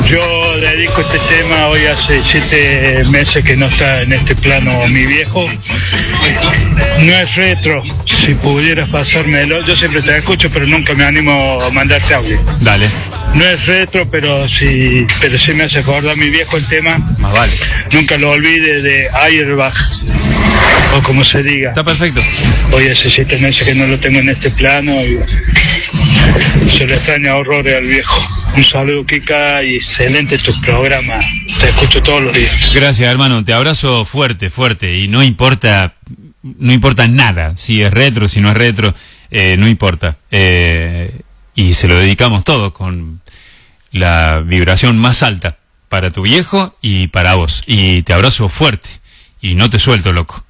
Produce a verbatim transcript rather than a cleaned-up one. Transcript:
Yo dedico este tema, hoy hace siete meses que no está en este plano mi viejo. No es retro, si pudieras pasármelo, yo siempre te escucho, pero nunca me animo a mandarte audio. Dale. No es retro, pero sí, pero sí me hace acordar a mi viejo el tema. Más vale. Nunca lo olvide, de Airbag, o como se diga. Está perfecto. Hoy hace siete meses que no lo tengo en este plano y se le extraña horrores al viejo. Un saludo, Kika, y excelente tu programa. Te escucho todos los días. Gracias, hermano. Te abrazo fuerte, fuerte. Y no importa, no importa nada. Si es retro, si no es retro, eh, no importa. Eh, y se lo dedicamos todo con la vibración más alta para tu viejo y para vos. Y te abrazo fuerte. Y no te suelto, loco.